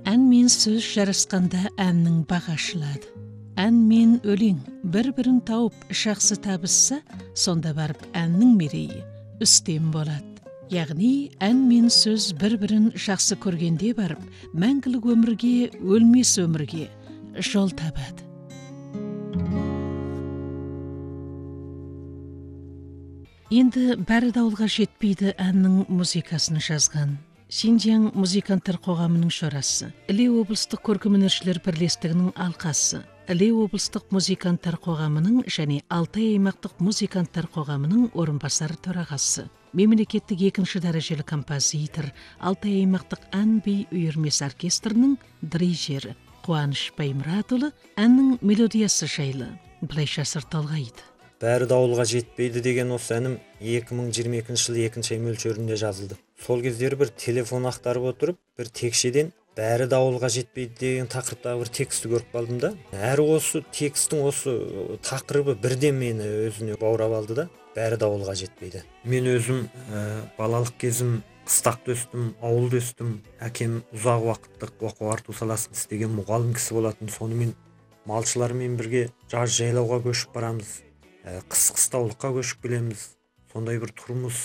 Ән мен сөз жарасқанда әннің бағашылады. Ән мен өлең бір-бірін тауып жақсы табысса, сонда барып әннің мерейі үстем болады. Яғни ән мен сөз бір-бірін жақсы көргенде барып, мәңгілік өмірге, өлмес өмірге жол табады. Енді бәрі дауылға жетпейді әннің музыкасын жазған Шинжяң музыканттар қоғамының шорасы, Іле облыстық көркемөнершілер бірлестігінің алқасы, Іле облыстық музыканттар қоғамының және Алтай аймақтық музыканттар қоғамының орынбасар төрағасы, мемлекеттік екінші дәрежелі композитор, Алтай аймақтық ән-би үйірмесі оркестрінің дирижері Қуаныш Баймұратұлы әннің мелодиясы жайлы былайша сырталғайды. Бәрі дауылға жетпейді деген осы әнім 2022 жылы 2 ай мөлшерінде жазылды. Сол кездері бір телефон ақтарып отырып, бір текшеден бәрі дауылға жетпейді деген тақырыптағы бір тексті көріп қалдым да. Әрі осы текстің осы тақырыбы бірден мені өзіне баурап алды да, бәрі дауылға жетпейді. Мен өзім балалық кезім қыстақта өстім, ауылда өстім. Әкем ұзақ уақыттық оқу-ағарту саласын істеген мұғалім кісі болатын. Сонымен малшылармен бірге жаз жайлауға көшіп барамыз. Қыс қыстаулыққа көшіп келеміз. Сондай бір тұрмыс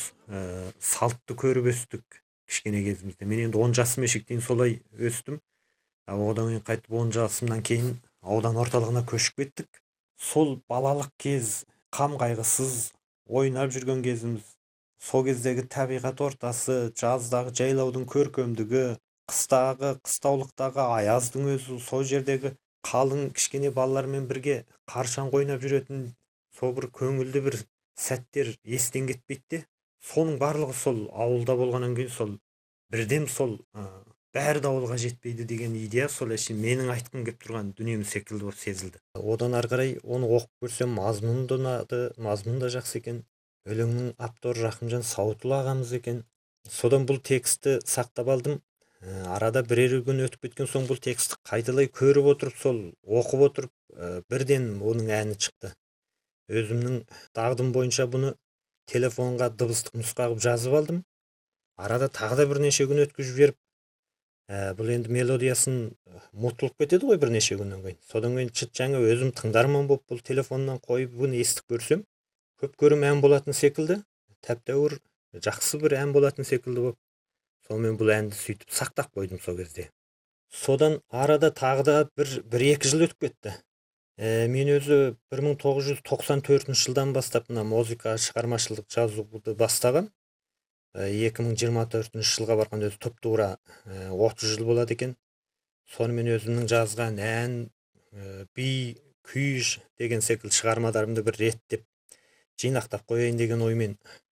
салтты көріп өстік кішкене кезімізде. Мен енді 10 жасыма шектейін солай өстім. Одан кейін қайтып 10 жасымнан кейін аудан орталығына көшіп кеттік. Сол балалық кез қам қайғысыз ойнап жүрген кезіміз. Сол кездегі табиғат ортасы, жаздағы жайлаудың көркемдігі, қыстағы қыстаулықтағы аяздың өзі, сол жердегі қалың кішкене балалармен бірге қаршан ойнап жүретін сол бір көңілді бір сәттер естен кетпейді де. Соның барлығы сол ауылда болғаннан кейін сол бірден сол бәрі дауылға жетпейді деген идея сол әшейін менің айтқым келіп тұрған дүнием секілді болып сезілді. Одан ары қарай оны оқып көрсем мазмұны да ұнады, мазмұны да жақсы екен. Өлеңнің авторы Рахымжан Сауытұлы ағамыз екен. Содан бұл тексті сақтап алдым. Арада бірер күн өтіп кеткен соң бұл тексті қайталай көріп отырып, сол оқып отырып, бірден оның әні шықты. Өзімнің дағдым бойынша бұны телефонға дыбыстық нұсқа қылып жазып алдым. Арада тағы да бірнеше күн өткізіп жіберіп, бұл енді мелодиясын ұмытылып кетеді ғой бірнеше күннен кейін. Содан кейін жаңа өзім тыңдарман болып бұл телефоннан қойып бұны естіп көрсем, көп көрім ән болатын секілді, тәп-тәуір жақсы бір ән болатын секілді болып, сонымен бұл әнді сөйтіп сақтап қойдым сол кезде. Содан арада тағы да бір-екі жыл өтіп кетті. Мен өзі 1994 жылдан бастап музыка шығармашылық жазуды бастаған. 2024 жылға барған өзі тұп-тура 30 жыл болады екен. Сонымен өзімнің жазған ән, би, күйіш деген секілді шығармаларымды бір реттеп жинақтап қояйын деген оймен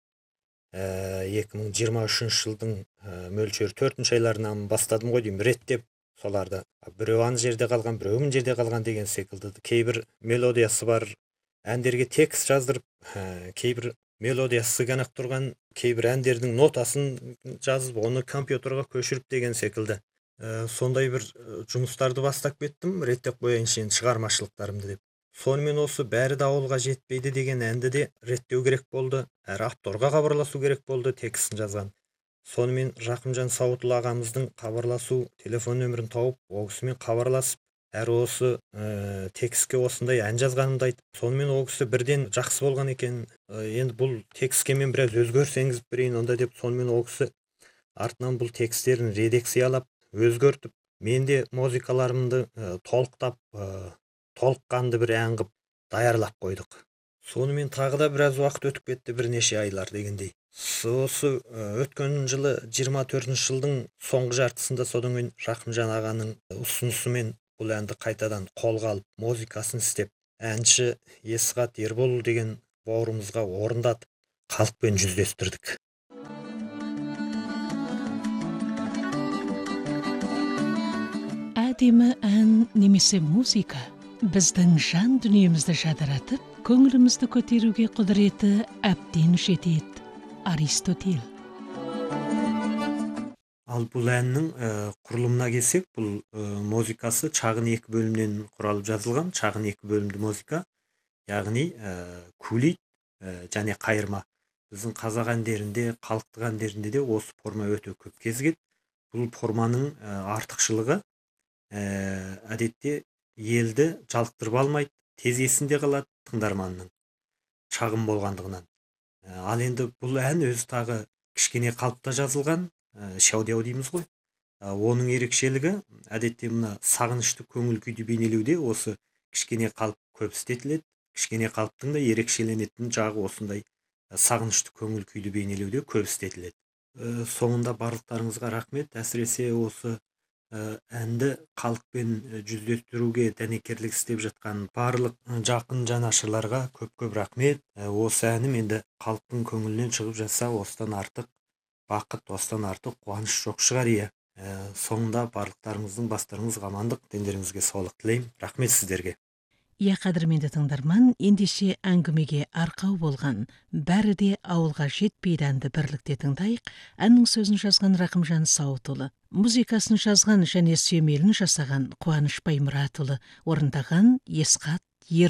2023 жылдың мөлшері 4 айларынан бастадым ғой деймін, реттеп соларды. Біреу ана жерде қалған, біреу мына жерде қалған деген секілді. Кейбір мелодиясы бар әндерге текст жаздырып, кейбір мелодиясы ғана тұрған, кейбір әндердің нотасын жазып, оны компьютерға көшіріп деген секілді. Сондай бір жұмыстарды бастап кеттім, реттеп қояйыншы шығармашылықтарымды деп. Сонымен осы бәрі дауылға жетпейді деген әнді де реттеу керек болды. Әрі авторға хабарласу керек болды, текстін жазған. Сонымен Рахымжан Сауытұлы ағамыздың хабарласу телефон нөмірін тауып, ол кісімен хабарласып, әрі осы текстке осындай ән жазғанымды айтып, сонымен ол кісі бірден жақсы болған екен. Енді бұл текстке мен біраз өзгеріс енгізіп берейін онда деп, сонымен ол кісі артынан бұл тексттерін редакциялап, өзгертіп, мен де музыкаларымды толықтап, толыққанды бір ән қылып даярлап қойдық. Сонымен тағы да біраз уақыт өтіп кетті, бірнеше айлар дегендей. Осы өткен жылы 24 жылдың соңғы жартысында содан кейін Рахымжан ағаның ұсынысымен бұл әнді қайтадан қолға алып, музыкасын істеп, әнші Есғат Ербол деген бауырымызға орындатып, халықпен жүздестірдік. Әдемі ән немесе музыка біздің жан дүниемізді жадыратып, көңілімізді көтеруге құдіреті әбден жетеді. Аристотель. Ал бұл әннің құрылымына келсек, бұл музыкасы шағын 2 бөлімнен құралып жазылған, шағын 2 бөлімді музыка, яғни кулит және қайырма. Біздің қазақ әндерінде, халықтық әндерінде де осы форма өте көп кезігеді. Бұл форманың артықшылығы әдетте елді жалықтырып алмайды, тез есінде қалады тыңдарманның шағын болғандығынан. Ал енді бұл ән өзі тағы кішкене қалыпта жазылған, шаудяу дейміз ғой. Оның ерекшелігі әдетте мына сағынышты көңіл күйді бейнелеуде осы кішкене қалып көп істетіледі. Кішкене қалыптың да ерекшеленетін жағы осындай сағынышты көңіл күйді бейнелеуде көп істетіледі. Соңында барлықтарыңызға рахмет. Әсіресе осы әнді халықпен жүздестіруге дәнекерлік істеп жатқан барлық жақын жанашырларға көп рахмет. Осы әнім енді халықтың көңілінен шығып жатса, осыдан артық бақыт, осыдан артық қуаныш жоқ шығар иә. Соңында барлықтарыңыздың бастарыңызға амандық, дендеріңізге саулық тілеймін. Рахмет сіздерге. Иә, қадірменді тыңдарман, ендеше әңгімеге арқау болған «Бәрі де ауылға жетпейді» әнді бірлікте тыңдайық. Әннің сөзін жазған Рақымжан Сауытұлы, музыкасын жазған және сүйемелін жасаған Қуаныш Баймұратұлы, орындаған Есқат